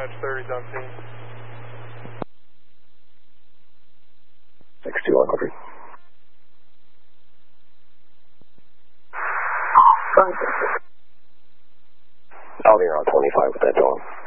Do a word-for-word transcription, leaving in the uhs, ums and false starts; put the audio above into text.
Dispatch thirty's on scene. six two one, over. I'll be around twenty-five with that dog.